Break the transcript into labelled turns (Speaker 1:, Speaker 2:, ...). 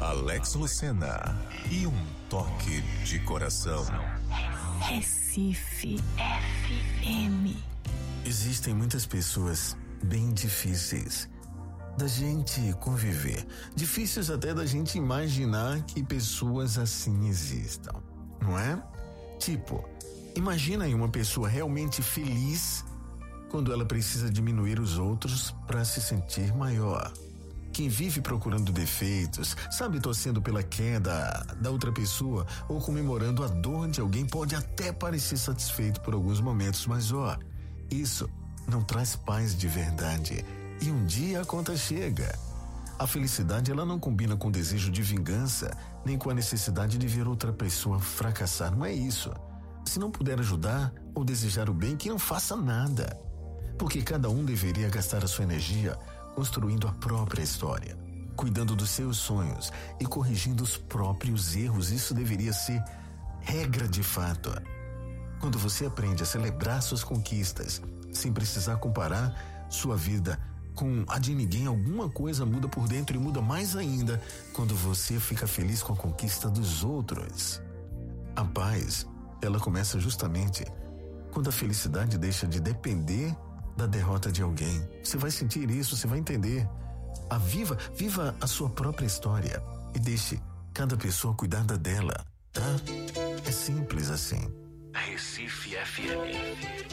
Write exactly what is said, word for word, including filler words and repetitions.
Speaker 1: Alex Lucena e um toque de coração.
Speaker 2: Recife F M.
Speaker 3: Existem muitas pessoas bem difíceis da gente conviver, difíceis até da gente imaginar que pessoas assim existam, não é? Tipo, imagina aí uma pessoa realmente feliz quando ela precisa diminuir os outros para se sentir maior. Quem vive procurando defeitos, sabe, torcendo pela queda da outra pessoa ou comemorando a dor de alguém, pode até parecer satisfeito por alguns momentos, mas ó, isso não traz paz de verdade. E um dia a conta chega. A felicidade, ela não combina com o desejo de vingança, nem com a necessidade de ver outra pessoa fracassar. Não é isso. Se não puder ajudar ou desejar o bem, que não faça nada. Porque cada um deveria gastar a sua energia construindo a própria história, cuidando dos seus sonhos e corrigindo os próprios erros. Isso deveria ser regra de fato. Quando você aprende a celebrar suas conquistas, sem precisar comparar sua vida com a de ninguém, alguma coisa muda por dentro, e muda mais ainda quando você fica feliz com a conquista dos outros. A paz, ela começa justamente quando a felicidade deixa de depender da derrota de alguém. Você vai sentir isso, você vai entender. A viva, viva a sua própria história e deixe cada pessoa cuidar da dela, tá? É simples assim.
Speaker 4: Recife F M.